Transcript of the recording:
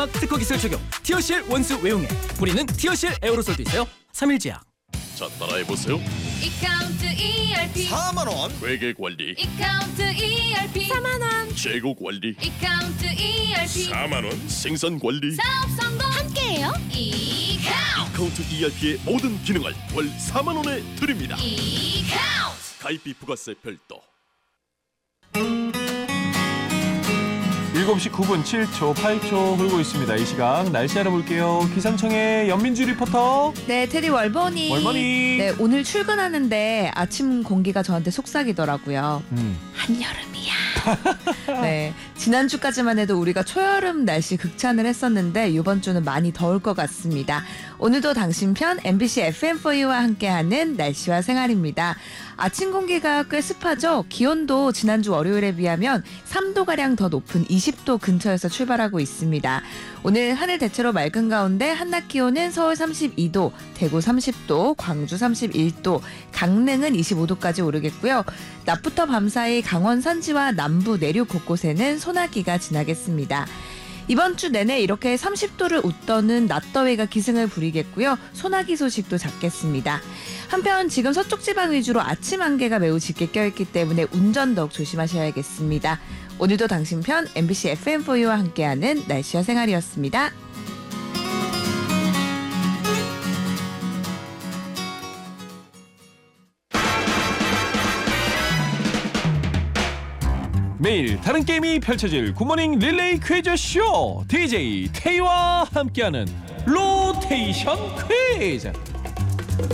특허 기술 적용 티어실 원수 외용액 뿌리는 티어실 에어로솔도 있어요. 3일제약. 자, 따라해보세요. 이카운트 ERP 4만원. 회계관리, 이카운트 ERP 4만원 재고관리, 이카운트 ERP 4만원, 생산관리. 사업 성공 함께해요. 이카운트 카운트 ERP의 모든 기능을 월 4만원에 드립니다. 이카운트 가입비 부가세 별도. 7시 9분 7초, 8초 흐르고 있습니다. 이 시각 날씨 알아볼게요. 기상청의 연민주 리포터. 네, 테디 월버니. 월버니. 네, 오늘 출근하는데 아침 공기가 저한테 속삭이더라고요. 한여름이야. 네, 지난주까지만 해도 우리가 초여름 날씨 극찬을 했었는데 이번 주는 많이 더울 것 같습니다. 오늘도 당신 편 MBC FM4U와 함께하는 날씨와 생활입니다. 아침 공기가 꽤 습하죠? 기온도 지난주 월요일에 비하면 3도가량 더 높은 20도 근처에서 출발하고 있습니다. 오늘 하늘 대체로 맑은 가운데 한낮 기온은 서울 32도, 대구 30도, 광주 31도, 강릉은 25도까지 오르겠고요. 낮부터 밤사이 강원 산지와 남부 내륙 곳곳에는 소나기가 지나겠습니다. 이번 주 내내 이렇게 30도를 웃도는 낮더위가 기승을 부리겠고요. 소나기 소식도 잡겠습니다. 한편 지금 서쪽 지방 위주로 아침 안개가 매우 짙게 껴있기 때문에 운전 더욱 조심하셔야겠습니다. 오늘도 당신 편 MBC FM4U와 함께하는 날씨와 생활이었습니다. 매일 다른 게임이 펼쳐질 굿모닝 릴레이 퀴즈쇼 DJ 태희와 함께하는 로테이션 퀴즈.